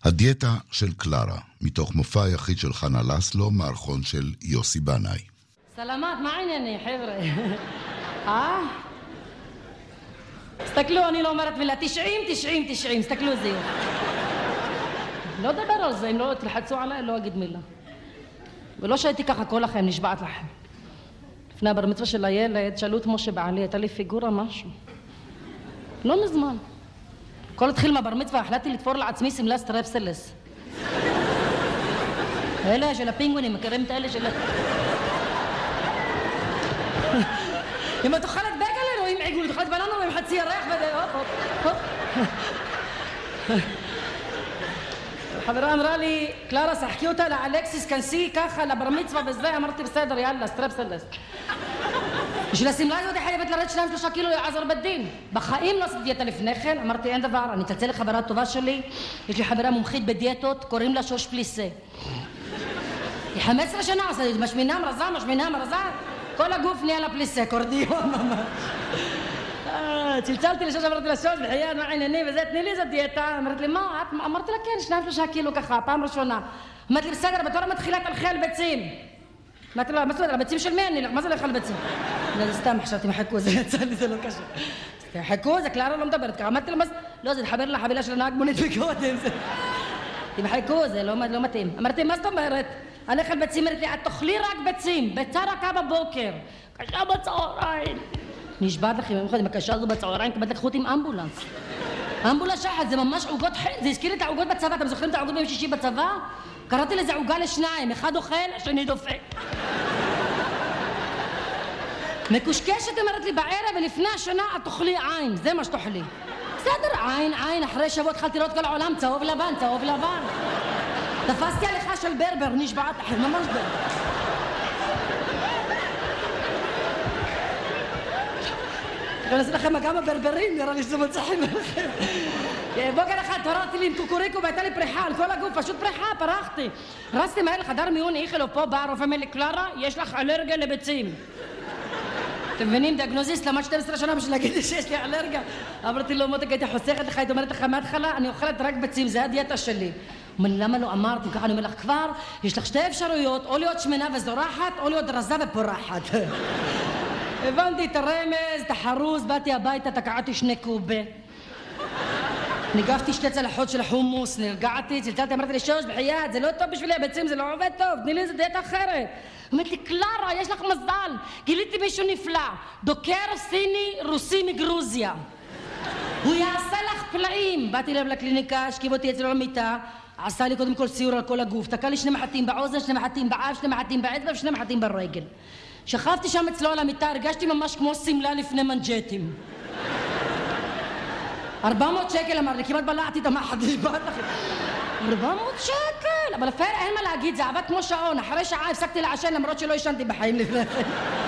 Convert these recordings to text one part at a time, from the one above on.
הדיאטה של קלרה, מתוך מופע היחיד של חנה לסלו, מערכון של יוסי בנאי. סלמת, מה ענייני, חבר'ה? תסתכלו, אני לא אומרת מילה 90, 90, 90, תסתכלו זה. לא דבר על זה, אם לא תלחצו עליי, לא אגיד מילה. ולא שהייתי ככה כל החיים, נשבעת לכם. לפני הבר מצווה של הילד, שאלו את משה בעלי, הייתה לי פיגורה משהו. לא מזמן. כל התחיל מהבר מצווה, החלטתי לתפור לעצמי סמלה סטרפסלס. אלה של הפינגווינים, מכירים את האלה של... אם את אוכלת בגלה, רואים עיגול, תאכלת בננה, רואים חצי ירח ודי, הופ. חברה אמרה לי, קלרה, שחקי אותה לאלכסיס, כנסי ככה לבר מצווה וזה, אמרתי בסדר, יאללה, סטרפסלס. בשביל הסמלה הזאת חייבת לרד 2-3 קילו לעזר בדין. בחיים לא עשיתי דיאטה לפני כן, אמרתי אין דבר, אני אצלצל לחברה טובה שלי, יש לי חברה מומחית בדיאטות, קוראים לה שוש פליסה. היא 15 שנה עושה לי, משמינה מרזה, כל הגוף נהיה לה פליסה, קורדיון ממש. צלצלתי לשוש, אמרתי לה שוש, בחייה, מה ענייני וזה, תני לי איזה דיאטה. אמרת לי, מה? אמרתי לה כן, 2-3 קילו ככה, פעם ראשונה. אמרתי לי, בסדר, בתור מתחילה תלכי על ביצים. אמרתי לו, מה זאת אומרת, הביצים של מי אני? מה זה לאכול ביצים? זה סתם, חשבתי, מחכו, זה יצא לי, זה לא קשה. מחכו, זה קלרה לא מדברת ככה. אמרתי לו, לא, זה לחבר לחבילה של הנהג מונית בקודם. מחכו, זה לא מתאים. אמרתי, מה זאת אומרת? אני אוכל ביצים, אמרתי לי, את תאכלי רק ביצים, ביצה רכה בבוקר. קשה בצהריים. נשבעת לכם, אם הקשה הזו בצהריים, כמעט לקחו אותי עם אמבולנס. אמבולנס שחת, זה ממש עוגות חן, זה הזכיר לי את העוגות בצבא, אתם זוכרים את העוגות ביום שישי בצבא? קראתי לזה עוגה לשניים, אחד אוכל, השני דופק. מקושקשת אמרת לי בערב ולפני השנה את תאכלי עין, זה מה שתאכלי. בסדר, עין, אחרי שבוע התחלתי לראות כל העולם צהוב לבן. תפסתי עליך של ברבר, נשבעת אחר, ממש ברבר. אני אעשה לכם כמה ברברים, נראה לי שזה מצחים לכם. בוקר אחד תורדתי לי עם קוקוריקו והייתה לי פריחה על כל הגוף, פשוט פריחה, פרחתי. רצתי מהר לחדר מיון, איכלו פה, בא הרופא מלי, קלרה, יש לך אלרגיה לביצים. אתם מבינים, דיאגנוזיסט, למד 12 שנה בשביל להגיד לי שיש לי אלרגיה. אמרתי לו, מותק, הייתי חוסכת לך, הייתי אומרת לך מההתחלה, אני אוכלת רק ביצים, זה הדיאטה שלי. אומר לי, למה לא אמרתי? ככה אני אומר לך כבר, יש לך 2 אפשרויות, או להיות שמנה וזורחת, או להיות רזה ופורחת. הבנתי את הרמז, את החרוז, באתי הביתה, תקעתי 2 קובה. ניגפתי 2 צלחות של חומוס, נרגעתי, צלצלתי, אמרתי לי, שוש, בחייאת, זה לא טוב בשבילי, הביצים, זה לא עובד טוב, תני לי איזה דיאטה אחרת. אמרתי לי, קלרה, יש לך מזל, גיליתי מישהו נפלא, דוקר סיני רוסי מגרוזיה. הוא יעשה לך פלאים. באתי אליו לקליניקה, השכיב אותי אצלו למיטה, עשה לי קודם כל סיור על כל הגוף, תקע לי 2 מחטים באוזן, 2 מחטים באף, 2 מחטים באצבע ו2 מחטים ברגל. שכבתי שם אצלו על המיטה, הרגשתי ממש כמו סמלה לפני מנג'טים. 400 שקל אמר לי, כמעט בלעתי את המחט, נשבעת לכם. 400 שקל! אבל לפעמים אין מה להגיד, זה עבד כמו שעון. אחרי שעה הפסקתי לעשן למרות שלא ישנתי בחיים לפני כן.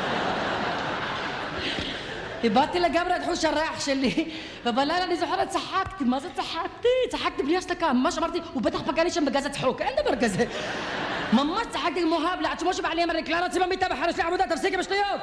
איבדתי לגמרי את חוש הריח שלי, ובלילה אני זוכרת צחקתי. מה זה צחקתי? צחקתי בלי הפסקה. ממש אמרתי, הוא בטח פגע לי שם בגז הצחוק, אין דבר כזה. ממש צחקתי כמו הב לעצמו שבעלי אמר לי, קלרה, צאי במיטה בחרש לי עבודה, תפסיקי בשטויות.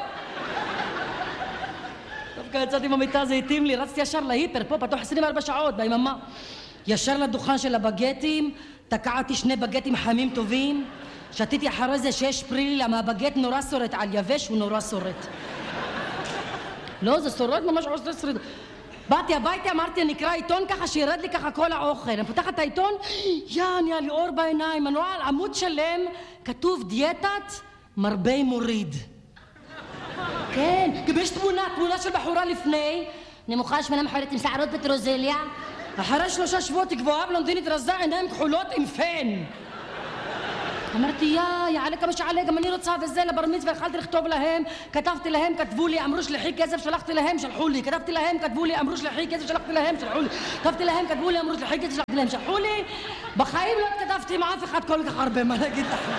דווקא יצאתי במיטה, זה התאים לי, רצתי ישר להיפר, פה פתוח 24 שעות ביממה. ישר לדוכן של הבגטים, תקעתי 2 בגטים חמים טובים, שתיתי אחרי זה 6 פרילי, למה הבגט נורא שורט על יבש, הוא נורא שורט. לא, זה שורט ממש עושה שריד. באתי הביתה, אמרתי, אני אקרא עיתון ככה, שירד לי ככה כל האוכל. אני פותחת את העיתון, נהיה לי אור בעיניים, על עמוד שלם, כתוב דיאטת מרבי מוריד. כן, גם יש תמונה של בחורה לפני, נמוכה שמנה מחרת עם שערות פטרוזליה, אחרי 3 שבועות גבוהה בלונדינית רזה, עיניים כחולות עם פן. אמרתי, יעלה כמה שעלה, גם אני רוצה וזה לבר מצווה, יכלתי לכתוב להם, כתבתי להם, כתבו לי, אמרו שלחי כסף, שלחתי להם, שלחו לי, כתבתי להם, כתבו לי, אמרו שלחי כסף, שלחתי להם, שלחו לי, כתבתי להם, כתבו לי, אמרו שלחי כסף, שלחתי להם, שלחו לי. בחיים לא כתבתי עם אף אחד כל כך הרבה, מה להגיד לכם.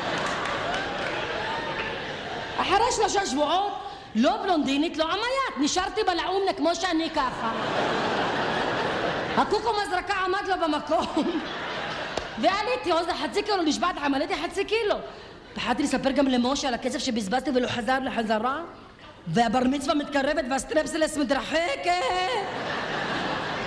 אחרי 3 שבועות, לא בלונדינית, לא עמיית, נשארתי בלעומנה כמו שאני ככה. הקוקו מזרקה עמד לו במקום. ועליתי, עוד 0.5 קילו, נשבעת לכם, עליתי 0.5 קילו. התחלתי לספר גם למשה על הכסף שבזבזתי ולא חזר לחזרה, והבר מצווה מתקרבת והסטרפסלס מתרחקת.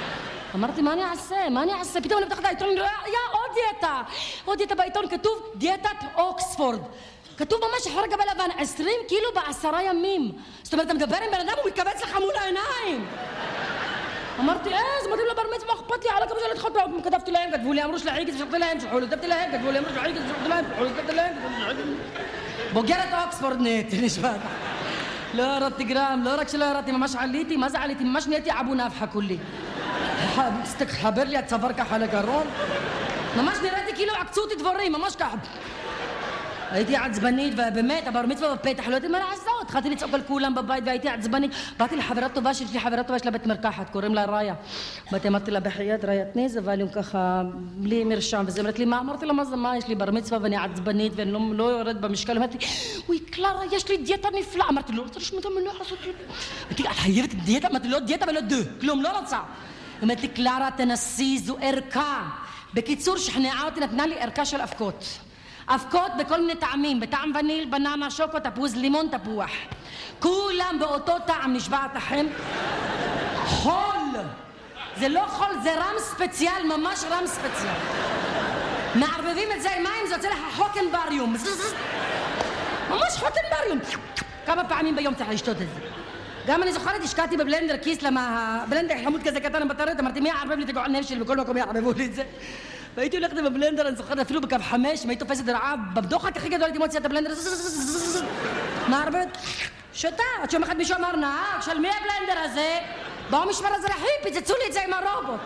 אמרתי, מה אני אעשה? פתאום אני פתחת העיתון, עוד דיאטה בעיתון, כתוב דיאטת אוקספורד. כתוב ממש אחרי גבי לבן, 20 קילו ב10 ימים. זאת אומרת, אתה מדבר עם בן אדם, הוא מתכווץ לך מול העיניים. אמרתי, זה מדהים לבר מצווה, אכפת לי, על הכמה של לדחות פעם. כתבתי להם, כתבו לי, אמרו שלחי, שלחתי להם, שלחו לי, כתבתי להם, כתבו לי, אמרו שלחי, שלחתי להם, שלחו לי, כתבתי להם, בוגרת אוקספורד נהייתי, נשבעת. לא ירדתי גרם, לא רק שלא ירדתי, ממש עליתי, מה זה עליתי? ממש נהייתי אבו נפחה כולי. חבר לי הצוואר ככה לגרון. ממש נראיתי כאילו עקצו אותי דבורים, ממש ככה. הייתי עצבנית, ובאמת, הבר מצווה בפתח, לא יודעת מה לעשות. התחלתי לצעוק על כולם בבית והייתי עצבנית. באתי לחברה טובה שיש לי, חברה טובה, יש לה בית מרקחת, קוראים לה ראיה. באתי, אמרתי לה, בחייאת ראיית ניז, אבל הם ככה, בלי מרשם, וזה אמרת לי, מה? אמרתי לה, מה זה מה? יש לי בר מצווה ואני עצבנית ואני לא יורד במשקל. אמרתי, וואי, קלרה, יש לי דיאטה נפלאה. אמרתי, לא רוצה לשמוע אותה, לא לעשות לי. אמרתי, את חייבת דיאטה? אמרתי, לא דיאטה ולא כלום, לא רוצה. אמרתי, קלרה, תנסי, זו ערכה. בקיצור, שכנעה אותי, נתנה לי ערכה של אבקות. אבקות בכל מיני טעמים, בטעם וניל, בננה, שוקו, תפוז, לימון, תפוח. כולם באותו טעם, נשבעת לכם. חול. זה לא חול, זה רם ספציאל, ממש רם ספציאל. מערבבים את זה עם מים, זה יוצא לך חוקנבריום. ממש חוקנבריום. כמה פעמים ביום צריך לשתות את זה. גם אני זוכרת, השקעתי בבלנדר כיס, למה בלנדר חמוד כזה קטן בטריות, אמרתי, מי יערבב לי את הגועל נפש שלי, בכל מקום יערבבו לי את זה. והייתי הולכת בבלנדר, אני זוכרת אפילו בקו 5, אם הייתי תופסת רעב, בדוחק הכי גדול הייתי מוציאה את הבלנדר, מערבבת, שותה, עד שיום אחד מישהו אמר, נהג, של מי הבלנדר הזה? באו משמר אזרחי, פיצצו לי את זה עם הרובוט.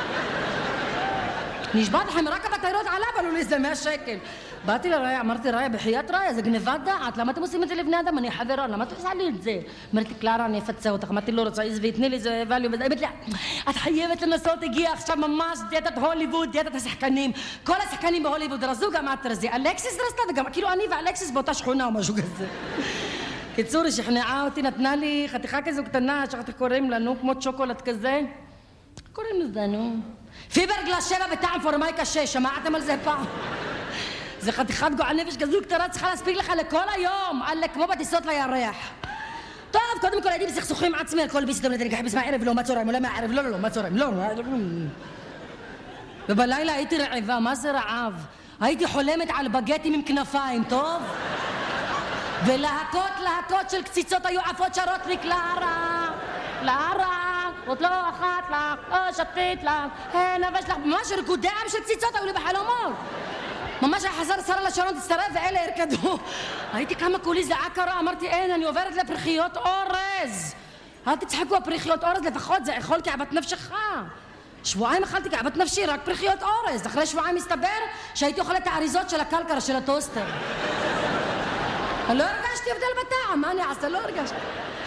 נשבעת לכם, רק הבטריות עליו עלו לי איזה 100 שקל. באתי לראיה, אמרתי, ראיה, בחיית ראיה, זה גניבת דעת, למה אתם עושים את זה לבני אדם? אני חברה, למה את עושה לי את זה? אמרתי, קלרה, אני אפצה אותך, אמרתי, לא רוצה, עזבי, תני לי איזה ואליום, אמרתי לי, את חייבת לנסות, הגיע עכשיו ממש דיאטת הוליווד, דיאטת השחקנים, כל השחקנים בהוליווד רזו, גם את רזי, אלכסיס רזתה, וגם כאילו אני ואלכסיס באותה שכונה או משהו כזה. קיצור, היא שכנעה אותי, נתנה לי חתיכה כזו קטנה, שכחתי קוראים לנו, כמו צ'וקולד כזה. קוראים לזה, נו. פיברגלס 7 בטעם פורמייקה 6, שמעתם על זה פעם? זה חתיכת גועל נפש כזו קטנה, צריכה להספיק לך לכל היום, כמו בטיסות לירח. טוב, קודם כל הייתי בסכסוכים עצמי על כל ביסטום, אני כחי בזמן ערב, לא מה צהריים, אולי מהערב, לא, מה צהריים, לא. ובלילה הייתי רעבה, מה זה רעב? הייתי חולמת על בגטים עם כנפיים, טוב? ולהקות של קציצות היו עפות שרות לי, קלרה, עוד לא אחת לך, לא שתית לך, נבש לך, ממש רקודי עם של קציצות היו לי בחלומות. ממש חזר שרה לשרון, תצטרף ואלה הרקדו. הייתי כמה כולי זעה קרה, אמרתי, אין, אני עוברת לפרחיות אורז. אל תצחקו, פרחיות אורז, לפחות זה אכול כאוות נפשך. שבועיים אכלתי כאוות נפשי, רק פרחיות אורז. אחרי שבועיים הסתבר שהייתי אוכלת את האריזות של הקלקר של הטוסטר. לא הרגשתי הבדל בטעם, מה אני אעשה? לא הרגשתי.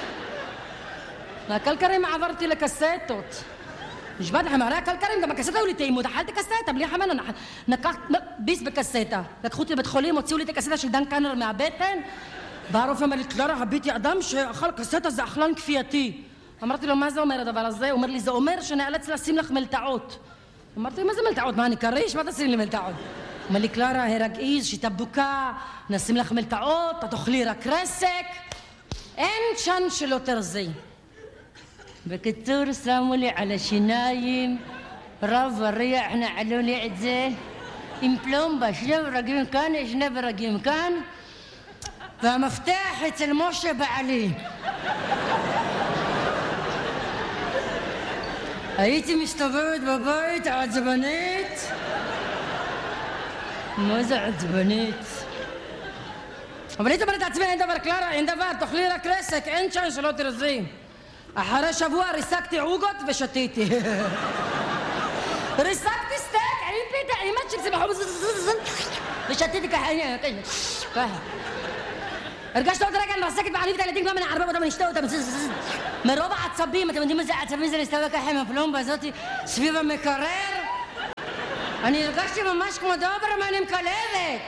מהקלקרים עברתי לקסטות. נשבעת לכם, הרי הקלקרים, גם הקסטה היו לי טעימות, אכלתי קסטה, בלי חמנה, נקח ביס בקסטה. לקחו אותי לבית חולים, הוציאו לי את הקסטה של דן קאנר מהבטן, בא הרופא אמר לי, קלרה, הביטי אדם שאכל קסטה זה אכלן כפייתי. אמרתי לו, מה זה אומר הדבר הזה? הוא אומר לי, זה אומר שנאלץ לשים לך מלטעות. אמרתי, מה זה מלטעות? מה, אני קריש? מה תשים לי מלטעות? אומר לי, קלרה, הרגעי, שיטה בדוקה, נשים לך מלטעות, את אוכלי רק רסק, אין צ'אנס שלא תרזי. בקיצור, שמו לי על השיניים, רב וריח, נעלו לי את זה, עם פלומבה, 2 ברגים כאן, 2 ברגים כאן, והמפתח אצל משה בעלי. הייתי מסתובבת בבית עצבנית. מה זה עצבנית? אבל הייתי אומרת לעצמי, אין דבר, קלרה, אין דבר, תאכלי רק רסק, אין צ'אנס שלא תרזי. אחרי שבוע ריסקתי עוגות ושתיתי. ריסקתי סטייק עם פיתה, עם הצ'יפסים ושתיתי ככה. הרגשת עוד רגע, אני מרסקת בעלי ואת הילדים, גם אני אערבב אותם, אני אשתה אותם. מרוב העצבים, אתם יודעים איזה עצבים זה להסתובב ככה עם הפלומבה הזאת סביב המקרר? אני הרגשתי ממש כמו דוברמן עם כלבת.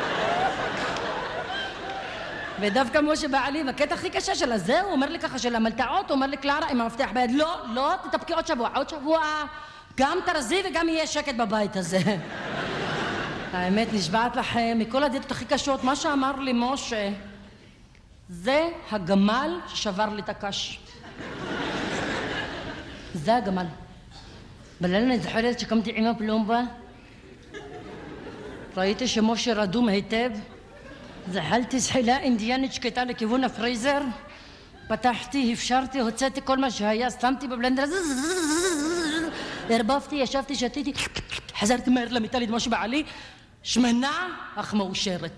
ודווקא משה בעלי, בקטע הכי קשה שלה, זהו, הוא אומר לי ככה של המלטעות, הוא אומר לי, קלרה, עם המפתח ביד, לא, תתאפקי עוד שבוע, גם תרזי וגם יהיה שקט בבית הזה. האמת, נשבעת לכם, מכל הדיאטות הכי קשות, מה שאמר לי משה, זה הגמל ששבר לי את הקש. זה הגמל. בלילה אני זוכרת שקמתי עם הפלומבה, ראיתי שמשה רדום היטב, זחלתי זחילה אינדיאנית שקטה לכיוון הפריזר, פתחתי, הפשרתי, הוצאתי כל מה שהיה, שמתי בבלנדר, הרבבתי, ישבתי, שתיתי, חזרתי מהר למיטה לדמוש בעלי, שמנה אך מאושרת.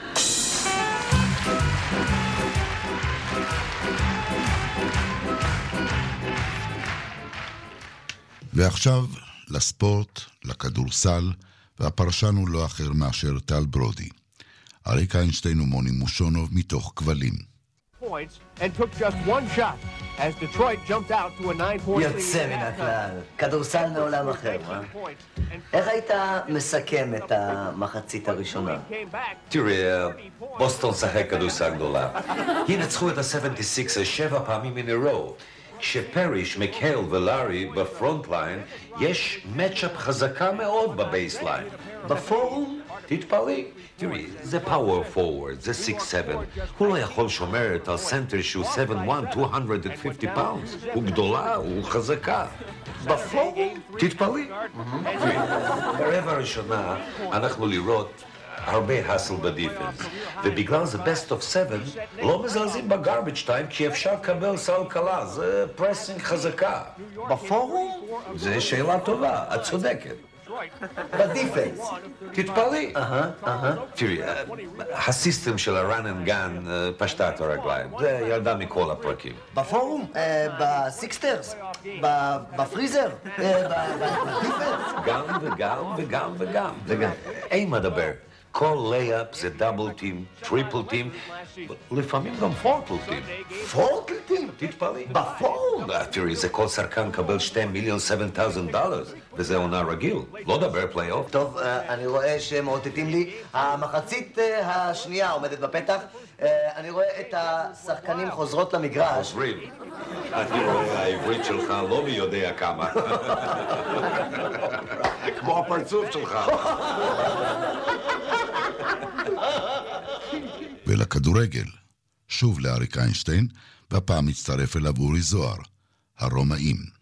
ועכשיו לספורט, לכדורסל, והפרשן הוא לא אחר מאשר טל ברודי. אריק איינשטיין ומוני מושונוב מתוך כבלים. And took just one shot as Detroit jumped out to a 9-point lead. יוצא מן הכלל, כדורסל מעולם אחר, איך היית מסכם את המחצית הראשונה? תראה, בוסטון שחק כדורסל גדולה. ינצחו את ה-76 7 פעמים in a row. כשפריש, מקהל ולארי בפרונט ליין, יש מצ'אפ חזקה מאוד בבייסליין. בפורום? תתפלאי. תראי, זה פאוור פורוורד, זה 6-7. הוא לא יכול שומר את הסנטר שהוא 7-1, 250 פאונדס. הוא גדולה, הוא חזקה. בפורום? תתפלאי. תראי, ברבע הראשונה אנחנו לראות הרבה הסל בדיפנס, ובגלל זה best of 7 לא מזלזים בגרבג' טיים כי אפשר לקבל סל קלה, זה פרסינג חזקה. בפורום? זה שאלה טובה, את צודקת. בדיפנס. תתפלאי. תראי, הסיסטם של הרן אנד גן פשטה את הרגליים, זה ירדה מכל הפרקים. בפורום? בסיקסטרס? בפריזר? בדיפנס? גם וגם וגם וגם. אין מדבר. כל לייאפ זה דאבל טים, טריפל טים, לפעמים גם פורטל טים. פורטל טים? תתפלאי. בפורום? תראי, זה כל שחקן קבל $2,700,000, וזה עונה רגיל, לא דבר פלייאוף. טוב, אני רואה שמאותתים לי, המחצית השנייה עומדת בפתח, אני רואה את השחקנים חוזרות למגרש. חוזרים. אני רואה, העברית שלך לא מי יודע כמה. כמו הפרצוף שלך. ולכדורגל, שוב לאריק איינשטיין, והפעם מצטרף אליו אורי זוהר, הרומאים.